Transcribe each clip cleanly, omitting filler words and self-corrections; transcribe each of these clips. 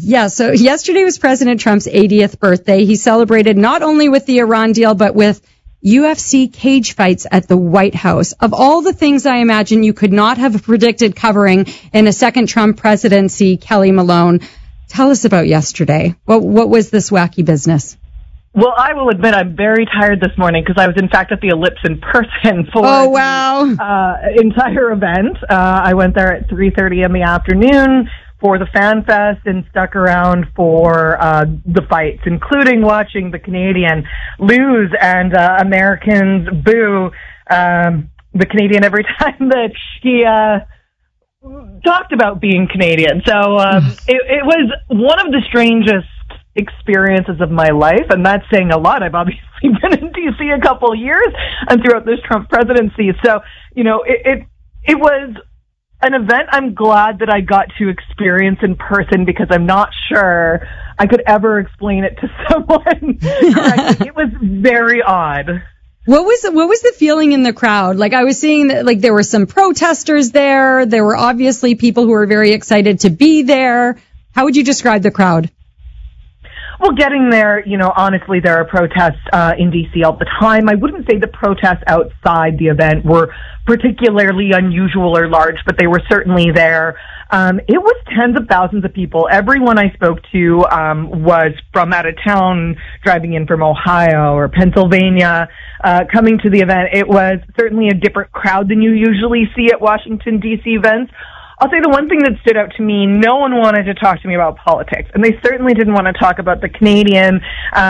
Yeah, so yesterday was President Trump's 80th birthday. He celebrated not only with the Iran deal, but with UFC cage fights at the White House. Of all the things I imagine you could not have predicted covering in a second Trump presidency, Kelly Malone, tell us about yesterday. What was this wacky business? Well, I will admit I'm very tired this morning because I was, in fact, at the Ellipse in person for the entire event. I went there at 3:30 in the afternoon for the Fan Fest and stuck around for the fights, including watching the Canadian lose and Americans boo the Canadian every time that he talked about being Canadian. So it was one of the strangest experiences of my life, and that's saying a lot. I've obviously been in D.C. a couple of years and throughout this Trump presidency. So, you know, it was an event I'm glad that I got to experience in person because I'm not sure I could ever explain it to someone correctly. It was very odd. What was the feeling in the crowd? Like, I was seeing that, like, there were some protesters there. There were obviously people who were very excited to be there. How would you describe the crowd? Well, getting there, you know, honestly, there are protests in D.C. all the time. I wouldn't say the protests outside the event were particularly unusual or large, but they were certainly there. It was tens of thousands of people. Everyone I spoke to was from out of town, driving in from Ohio or Pennsylvania, coming to the event. It was certainly a different crowd than you usually see at Washington, D.C. events. I'll say the one thing that stood out to me, no one wanted to talk to me about politics, and they certainly didn't want to talk about the Canadian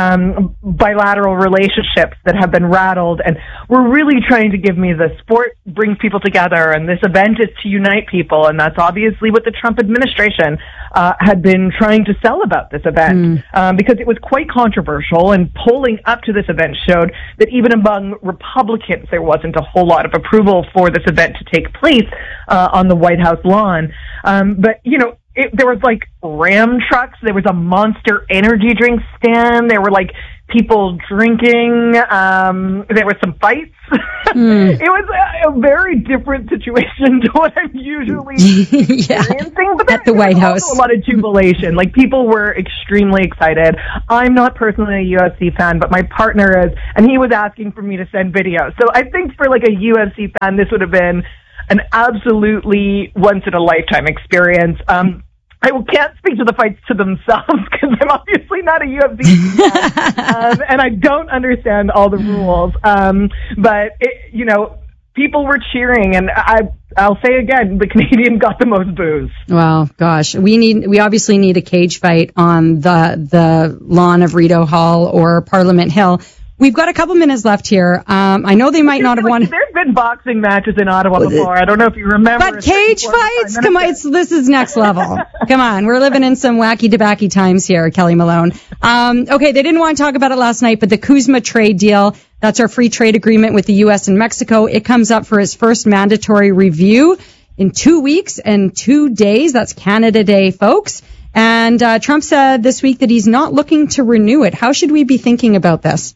bilateral relationships that have been rattled, and we're really trying to give me the sport brings people together, and this event is to unite people, and that's obviously what the Trump administration had been trying to sell about this event, because it was quite controversial, and polling up to this event showed that even among Republicans, there wasn't a whole lot of approval for this event to take place on the White House lawn. But, you know, there was like Ram trucks. There was a Monster energy drink stand. There were like people drinking. There were some fights. It was a very different situation to what I'm usually experiencing. But at the White House. A lot of jubilation. Like, people were extremely excited. I'm not personally a UFC fan, but my partner is, and he was asking for me to send videos. So I think for like a UFC fan, this would have been an absolutely once-in-a-lifetime experience. I can't speak to the fights to themselves because I'm obviously not a UFC fan, and I don't understand all the rules. But, you know, people were cheering, and I'll say again, the Canadian got the most boos. Well, gosh, we obviously need a cage fight on the lawn of Rideau Hall or Parliament Hill. We've got a couple minutes left here. I know they might not have won. There's been boxing matches in Ottawa before. I don't know if you remember. But cage fights? Come on, this is next level. Come on, we're living in some wacky tobacco times here, Kelly Malone. Okay, they didn't want to talk about it last night, but the CUSMA trade deal, that's our free trade agreement with the U.S. and Mexico. It comes up for its first mandatory review in 2 weeks and 2 days. That's Canada Day, folks. And Trump said this week that he's not looking to renew it. How should we be thinking about this?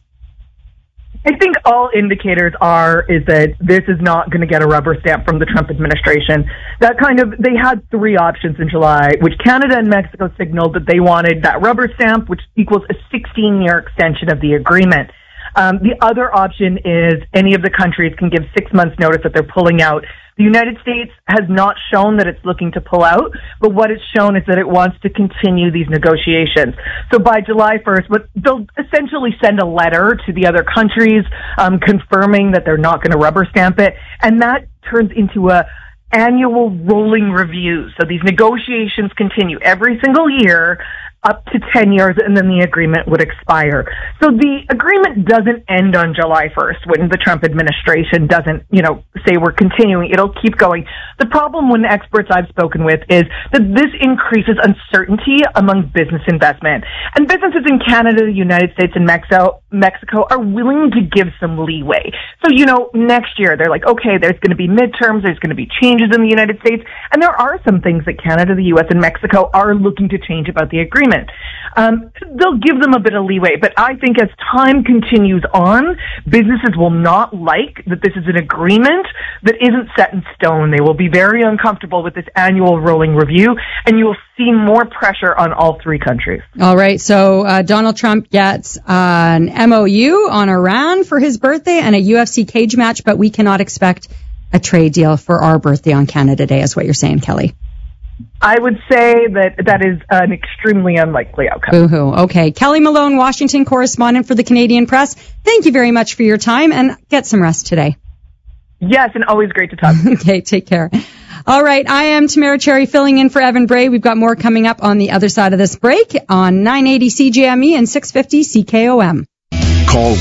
I think all indicators is that this is not going to get a rubber stamp from the Trump administration. They had three options in July, which Canada and Mexico signaled that they wanted that rubber stamp, which equals a 16-year extension of the agreement. The other option is any of the countries can give 6 months notice that they're pulling out. The United States has not shown that it's looking to pull out, but what it's shown is that it wants to continue these negotiations. So by July 1st, they'll essentially send a letter to the other countries confirming that they're not going to rubber stamp it, and that turns into a annual rolling review. So these negotiations continue every single year up to 10 years, and then the agreement would expire. So the agreement doesn't end on July 1st when the Trump administration doesn't, say we're continuing. It'll keep going. The problem when experts I've spoken with is that this increases uncertainty among business investment. And businesses in Canada, the United States, and Mexico are willing to give some leeway. So, next year they're like, okay, there's going to be midterms, there's going to be changes in the United States, and there are some things that Canada, the U.S., and Mexico are looking to change about the agreement. agreement. They'll give them a bit of leeway, but I think as time continues on, businesses will not like that this is an agreement that isn't set in stone. They will be very uncomfortable with this annual rolling review, and you will see more pressure on all three countries. All right, so Donald Trump gets an MOU on Iran for his birthday and a UFC cage match, but we cannot expect a trade deal for our birthday on Canada Day, is what you're saying, Kelly. I would say that is an extremely unlikely outcome. Boo-hoo. Okay. Kelly Malone, Washington correspondent for the Canadian Press. Thank you very much for your time, and get some rest today. Yes, and always great to talk. Okay, take care. All right, I am Tamara Cherry filling in for Evan Bray. We've got more coming up on the other side of this break on 980 CJME and 650 CKOM. Call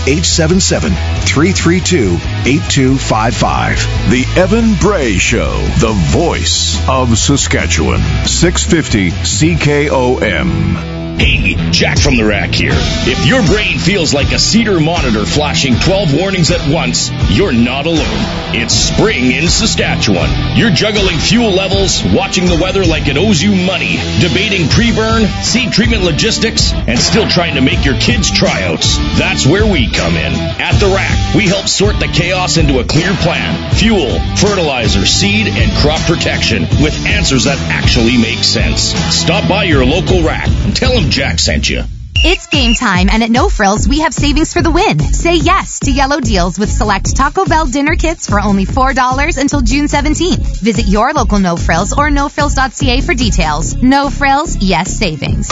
1-877-332-8255. The Evan Bray Show, the voice of Saskatchewan. 650 CKOM. Hey, Jack from the Rack here. If your brain feels like a Cedar monitor flashing 12 warnings at once, you're not alone. It's spring in Saskatchewan. You're juggling fuel levels, watching the weather like it owes you money, debating pre-burn, seed treatment logistics, and still trying to make your kids' tryouts. That's where we come in. At the Rack, we help sort the chaos into a clear plan. Fuel, fertilizer, seed, and crop protection with answers that actually make sense. Stop by your local Rack and tell them Jack sent you. It's game time, and at No Frills, we have savings for the win. Say yes to yellow deals with select Taco Bell dinner kits for only $4 until June 17th. Visit your local No Frills or nofrills.ca for details. No Frills, yes savings.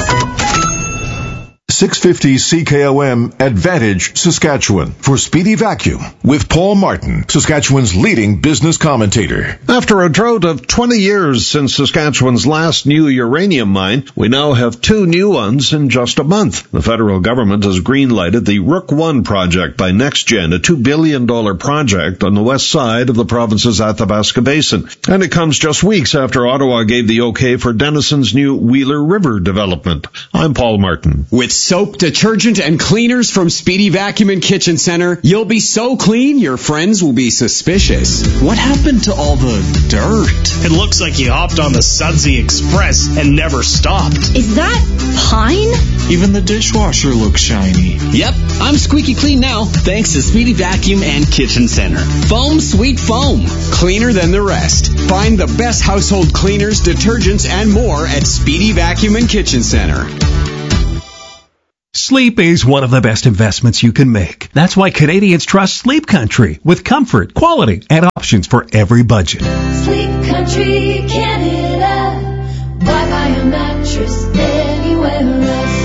650 CKOM Advantage Saskatchewan for Speedy Vacuum with Paul Martin, Saskatchewan's leading business commentator. After a drought of 20 years since Saskatchewan's last new uranium mine, we now have 2 new ones in just a month. The federal government has green-lighted the Rook 1 project by NextGen, a $2 billion project on the west side of the province's Athabasca Basin. And it comes just weeks after Ottawa gave the okay for Denison's new Wheeler River development. I'm Paul Martin. With soap, detergent, and cleaners from Speedy Vacuum and Kitchen Center, you'll be so clean your friends will be suspicious. What happened to all the dirt? It looks like you hopped on the Sudsy Express and never stopped. Is that pine? Even the dishwasher looks shiny. Yep, I'm squeaky clean now, thanks to Speedy Vacuum and Kitchen Center. Foam Sweet Foam. Cleaner than the rest. Find the best household cleaners, detergents, and more at Speedy Vacuum and Kitchen Center. Sleep is one of the best investments you can make. That's why Canadians trust Sleep Country with comfort, quality, and options for every budget. Sleep Country Canada. Why buy a mattress anywhere else?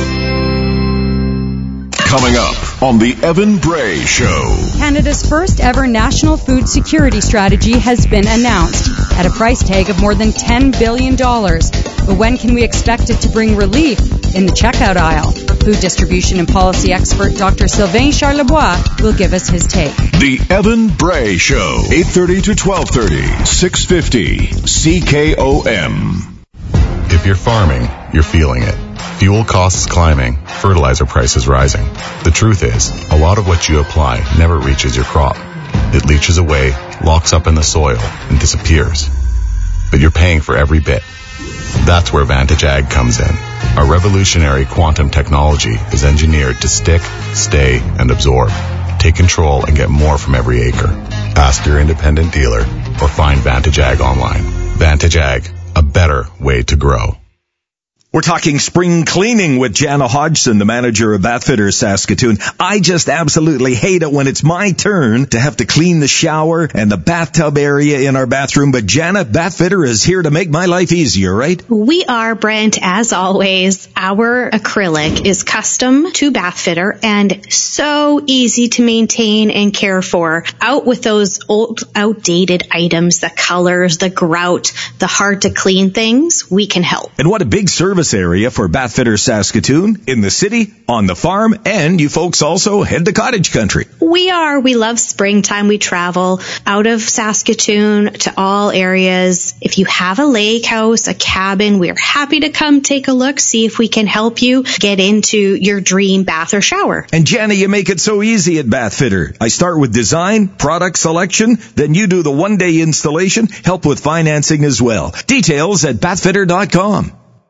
Coming up on the Evan Bray Show. Canada's first ever national food security strategy has been announced at a price tag of more than $10 billion. But when can we expect it to bring relief in the checkout aisle? Food distribution and policy expert Dr. Sylvain Charlebois will give us his take. The Evan Bray Show, 8:30 to 12:30, 650 CKOM. If you're farming, you're feeling it. Fuel costs climbing, fertilizer prices rising. The truth is, a lot of what you apply never reaches your crop. It leaches away, locks up in the soil, and disappears. But you're paying for every bit. That's where Vantage Ag comes in. Our revolutionary quantum technology is engineered to stick, stay, and absorb. Take control and get more from every acre. Ask your independent dealer or find Vantage Ag online. Vantage Ag, a better way to grow. We're talking spring cleaning with Jana Hodgson, the manager of Bathfitter Saskatoon. I just absolutely hate it when it's my turn to have to clean the shower and the bathtub area in our bathroom. But Jana, Bathfitter is here to make my life easier, right? We are, Brent, as always. Our acrylic is custom to Bathfitter and so easy to maintain and care for. Out with those old, outdated items, the colors, the grout, the hard to clean things, we can help. And what a big service area for Bathfitter Saskatoon, in the city, on the farm, and you folks also head to cottage country. We love springtime. We travel out of Saskatoon to all areas. If you have a lake house, a cabin, we're happy to come take a look, see if we can help you get into your dream bath or shower. And Jana, you make it so easy at Bathfitter. I start with design, product selection, then you do the one-day installation, help with financing as well. Details at bathfitter.com.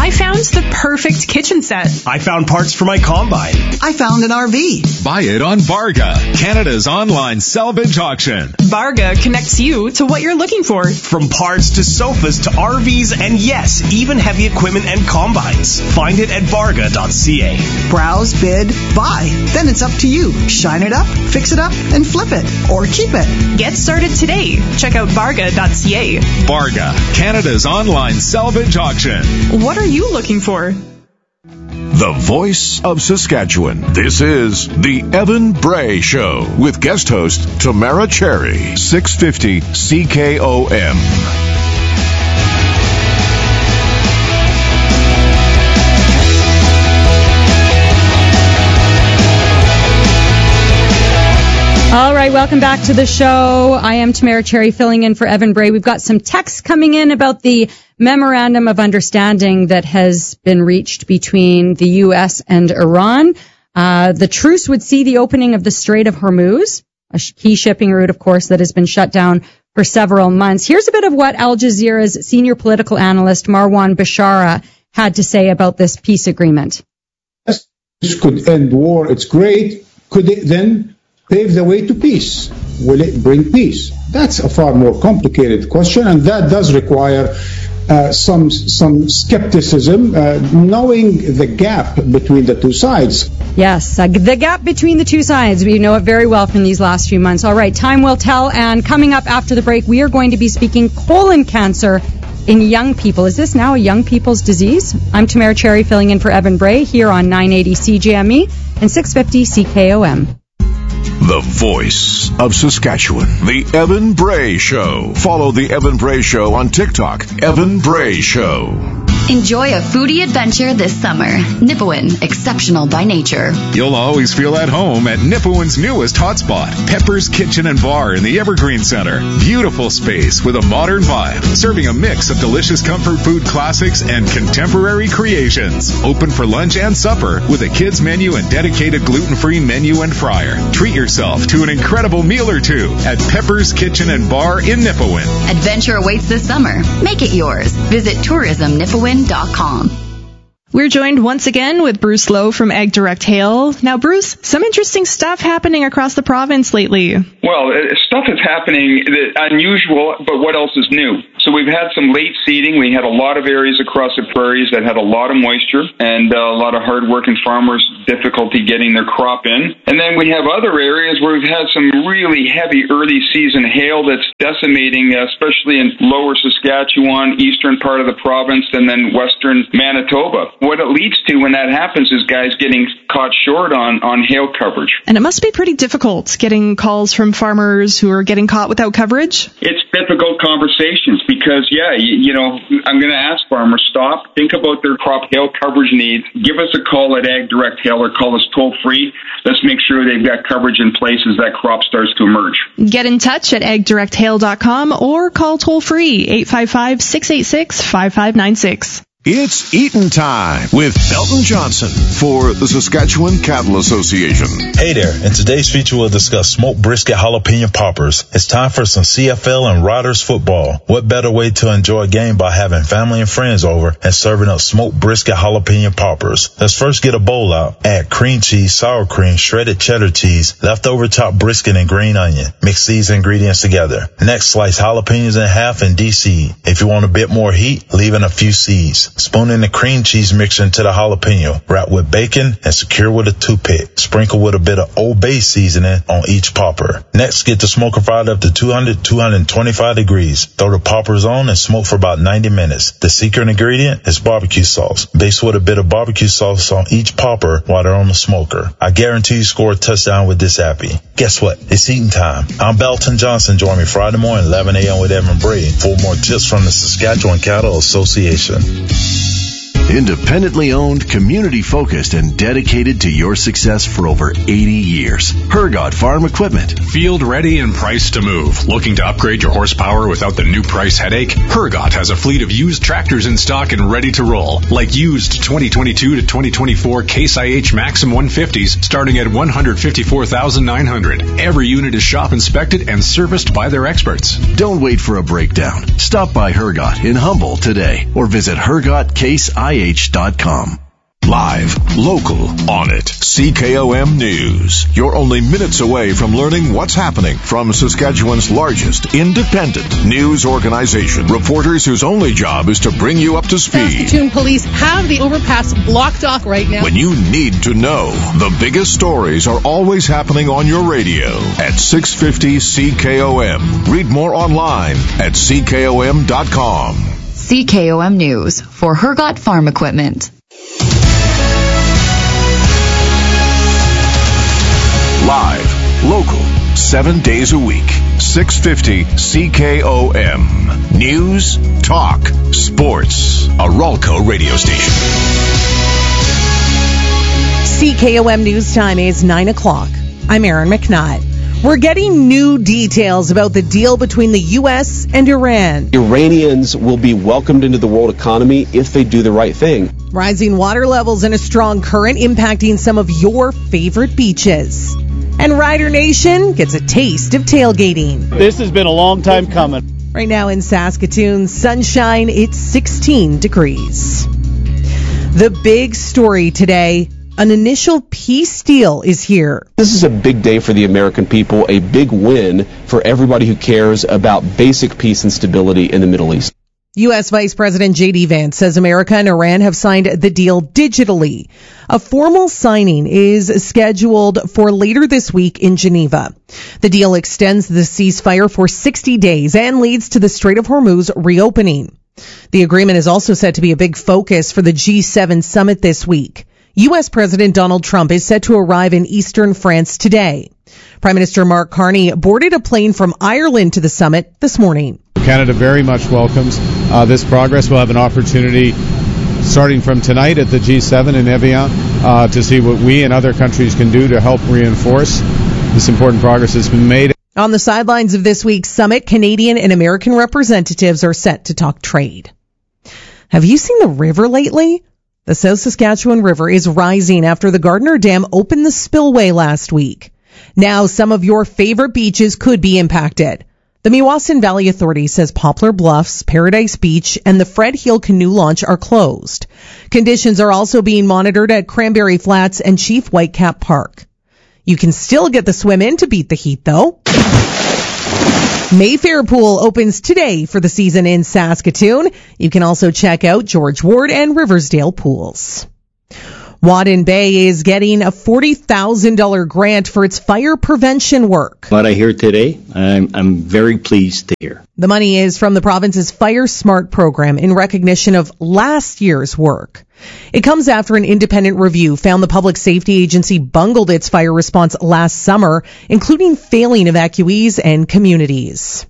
I found the perfect kitchen set. I found parts for my combine. I found an RV. Buy it on Varga, Canada's online salvage auction. Varga connects you to what you're looking for. From parts to sofas to RVs and yes, even heavy equipment and combines. Find it at varga.ca. Browse, bid, buy. Then it's up to you. Shine it up, fix it up, and flip it. Or keep it. Get started today. Check out varga.ca. Varga, Canada's online salvage auction. What are you looking for? The voice of Saskatchewan. This is the Evan Bray Show with guest host Tamara Cherry, 650 CKOM. All right, welcome back to the show. I am Tamara Cherry filling in for Evan Bray. We've got some texts coming in about the memorandum of understanding that has been reached between the U.S. and Iran. The truce would see the opening of the Strait of Hormuz, a key shipping route, of course, that has been shut down for several months. Here's a bit of what Al Jazeera's senior political analyst Marwan Bashara had to say about this peace agreement. This could end war. It's great. Could it then pave the way to peace? Will it bring peace? That's a far more complicated question, and that does require some skepticism, knowing the gap between the two sides. Yes, the gap between the two sides. We know it very well from these last few months. All right, time will tell, and coming up after the break, we are going to be speaking colon cancer in young people. Is this now a young people's disease? I'm Tamara Cherry filling in for Evan Bray here on 980 CJME and 650 CKOM. The voice of Saskatchewan. The Evan Bray Show. Follow the Evan Bray Show on TikTok. Evan Bray Show. Enjoy a foodie adventure this summer. Nipawin, exceptional by nature. You'll always feel at home at Nipawin's newest hotspot, Pepper's Kitchen and Bar in the Evergreen Center. Beautiful space with a modern vibe, serving a mix of delicious comfort food classics and contemporary creations. Open for lunch and supper with a kids menu and dedicated gluten-free menu and fryer. Treat yourself to an incredible meal or two at Pepper's Kitchen and Bar in Nipawin. Adventure awaits this summer. Make it yours. Visit tourismnipawin.com. We're joined once again with Bruce Lowe from Ag Direct Hail. Now, Bruce, some interesting stuff happening across the province lately. Well, stuff is happening unusual, but what else is new? So we've had some late seeding. We had a lot of areas across the prairies that had a lot of moisture and a lot of hard-working farmers difficulty getting their crop in. And then we have other areas where we've had some really heavy early season hail that's decimating, especially in lower Saskatchewan, eastern part of the province, and then western Manitoba. What it leads to when that happens is guys getting caught short on hail coverage. And it must be pretty difficult getting calls from farmers who are getting caught without coverage. It's difficult conversations because, I'm going to ask farmers, stop, think about their crop hail coverage needs, give us a call at Ag Direct Hail or call us toll free. Let's make sure they've got coverage in place as that crop starts to emerge. Get in touch at agdirecthail.com or call toll free 855-686-5596. It's eatin' time with Belton Johnson for the Saskatchewan Cattle Association. Hey there, in today's feature we'll discuss smoked brisket jalapeno poppers. It's time for some CFL and Riders football. What better way to enjoy a game by having family and friends over and serving up smoked brisket jalapeno poppers? Let's first get a bowl out. Add cream cheese, sour cream, shredded cheddar cheese, leftover chopped brisket, and green onion. Mix these ingredients together. Next, slice jalapenos in half and de-seed. If you want a bit more heat, leave in a few seeds. Spoon in the cream cheese mixture into the jalapeno. Wrap with bacon and secure with a toothpick. Sprinkle with a bit of Old Bay seasoning on each popper. Next, get the smoker fired up to 200-225 degrees. Throw the poppers on and smoke for about 90 minutes. The secret ingredient is barbecue sauce. Baste with a bit of barbecue sauce on each popper while they're on the smoker. I guarantee you score a touchdown with this appy. Guess what? It's eating time. I'm Belton Johnson. Join me Friday morning, 11 a.m. with Evan Bray for more tips from the Saskatchewan Cattle Association. Independently owned, community-focused, and dedicated to your success for over 80 years. Hergot Farm Equipment. Field ready and priced to move. Looking to upgrade your horsepower without the new price headache? Hergot has a fleet of used tractors in stock and ready to roll, like used 2022 to 2024 Case IH Maxim 150s starting at $154,900. Every unit is shop inspected and serviced by their experts. Don't wait for a breakdown. Stop by Hergot in Humboldt today or visit hergotcaseih.com. CKIH.com. Live, local, on it. CKOM News. You're only minutes away from learning what's happening from Saskatchewan's largest independent news organization. Reporters whose only job is to bring you up to speed. Saskatoon police have the overpass blocked off right now. When you need to know, the biggest stories are always happening on your radio at 650 CKOM. Read more online at CKOM.com. CKOM News for Hergot Farm Equipment. Live, local, 7 days a week. 650 CKOM. News, talk, sports. A Ralco radio station. CKOM News Time is 9 o'clock. I'm Aaron McNutt. We're getting new details about the deal between the U.S. and Iran. Iranians will be welcomed into the world economy if they do the right thing. Rising water levels and a strong current impacting some of your favorite beaches. And Rider Nation gets a taste of tailgating. This has been a long time coming. Right now in Saskatoon, sunshine, it's 16 degrees. The big story today, an initial peace deal is here. This is a big day for the American people, a big win for everybody who cares about basic peace and stability in the Middle East. U.S. Vice President J.D. Vance says America and Iran have signed the deal digitally. A formal signing is scheduled for later this week in Geneva. The deal extends the ceasefire for 60 days and leads to the Strait of Hormuz reopening. The agreement is also set to be a big focus for the G7 summit this week. U.S. President Donald Trump is set to arrive in eastern France today. Prime Minister Mark Carney boarded a plane from Ireland to the summit this morning. Canada very much welcomes this progress. We'll have an opportunity starting from tonight at the G7 in Evian to see what we and other countries can do to help reinforce this important progress that's been made. On the sidelines of this week's summit, Canadian and American representatives are set to talk trade. Have you seen the river lately? The South Saskatchewan River is rising after the Gardner Dam opened the spillway last week. Now some of your favorite beaches could be impacted. The Meewasin Valley Authority says Poplar Bluffs, Paradise Beach, and the Fred Heel Canoe Launch are closed. Conditions are also being monitored at Cranberry Flats and Chief Whitecap Park. You can still get the swim in to beat the heat, though. Mayfair Pool opens today for the season in Saskatoon. You can also check out George Ward and Riversdale pools. Wadden Bay is getting a $40,000 grant for its fire prevention work. What I hear today, I'm very pleased to hear. The money is from the province's Fire Smart program in recognition of last year's work. It comes after an independent review found the public safety agency bungled its fire response last summer, including failing evacuees and communities.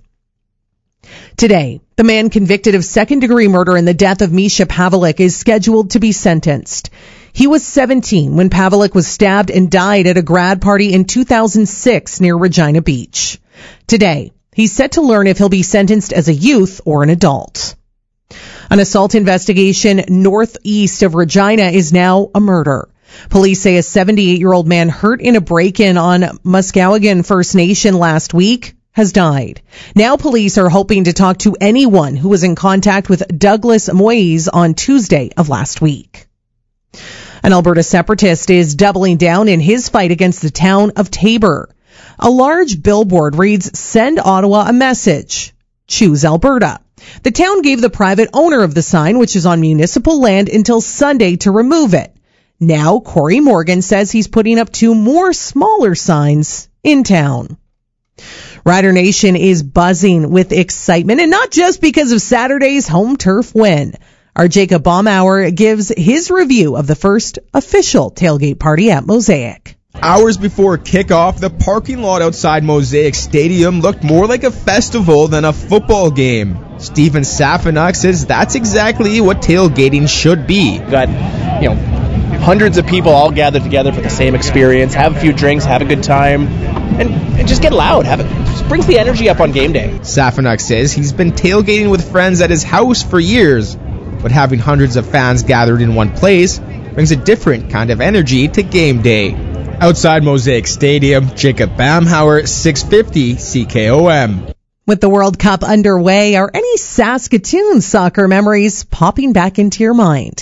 Today, the man convicted of second-degree murder in the death of Misha Pavlik is scheduled to be sentenced. He was 17 when Pavlik was stabbed and died at a grad party in 2006 near Regina Beach. Today, he's set to learn if he'll be sentenced as a youth or an adult. An assault investigation northeast of Regina is now a murder. Police say a 78-year-old man hurt in a break-in on Muscowagan First Nation last week has died. Now police are hoping to talk to anyone who was in contact with Douglas Moyes on Tuesday of last week. An Alberta separatist is doubling down in his fight against the town of Taber. A large billboard reads, "Send Ottawa a message. Choose Alberta." The town gave the private owner of the sign, which is on municipal land, until Sunday to remove it. Now, Corey Morgan says he's putting up 2 more smaller signs in town. Rider Nation is buzzing with excitement, and not just because of Saturday's home turf win. Our Jacob Baumauer gives his review of the first official tailgate party at Mosaic. Hours before kickoff, the parking lot outside Mosaic Stadium looked more like a festival than a football game. Stephen Safanuk says that's exactly what tailgating should be. Got, hundreds of people all gathered together for the same experience, have a few drinks, have a good time, and just get loud. Just brings the energy up on game day. Safanuk says he's been tailgating with friends at his house for years, but having hundreds of fans gathered in one place brings a different kind of energy to game day. Outside Mosaic Stadium, Jacob Baumauer, 650 CKOM. With the World Cup underway, are any Saskatoon soccer memories popping back into your mind?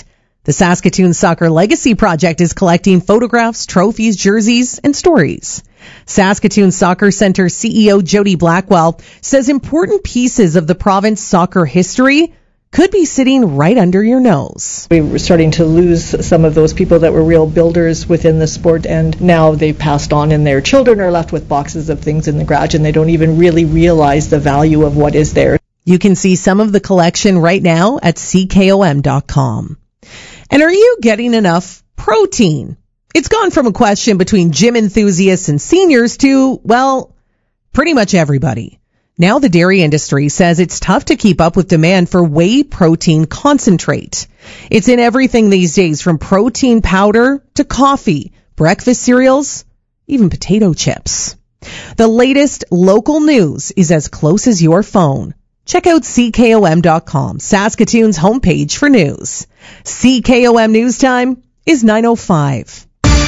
The Saskatoon Soccer Legacy Project is collecting photographs, trophies, jerseys, and stories. Saskatoon Soccer Centre CEO Jody Blackwell says important pieces of the province soccer history could be sitting right under your nose. We were starting to lose some of those people that were real builders within the sport, and now they've passed on and their children are left with boxes of things in the garage and they don't even really realize the value of what is there. You can see some of the collection right now at CKOM.com. And are you getting enough protein? It's gone from a question between gym enthusiasts and seniors to, well, pretty much everybody. Now the dairy industry says it's tough to keep up with demand for whey protein concentrate. It's in everything these days, from protein powder to coffee, breakfast cereals, even potato chips. The latest local news is as close as your phone. Check out CKOM.com, Saskatoon's homepage for news. CKOM News Time is 9:05.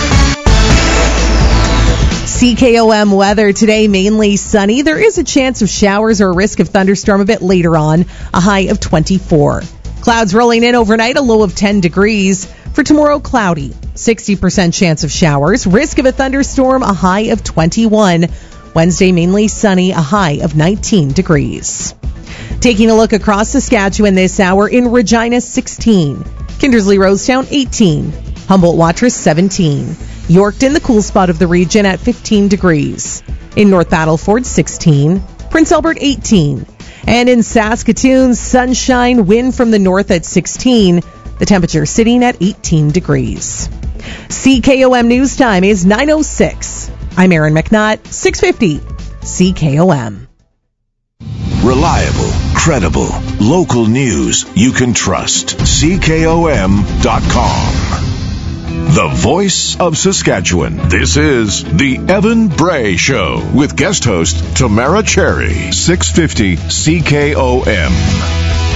CKOM weather today, mainly sunny. There is a chance of showers or a risk of thunderstorm a bit later on, a high of 24. Clouds rolling in overnight, a low of 10 degrees. For tomorrow, cloudy, 60% chance of showers, risk of a thunderstorm, a high of 21. Wednesday, mainly sunny, a high of 19 degrees. Taking a look across Saskatchewan this hour, in Regina, 16. Kindersley Rosetown, 18. Humboldt-Watrous, 17. Yorkton, the cool spot of the region, at 15 degrees. In North Battleford, 16. Prince Albert, 18. And in Saskatoon, sunshine, wind from the north at 16. The temperature sitting at 18 degrees. CKOM News Time is 9:06. I'm Erin McNutt, 650 CKOM. Reliable, credible, local news you can trust. CKOM.com. The voice of Saskatchewan. This is the Evan Bray Show with guest host Tamara Cherry. 650 CKOM.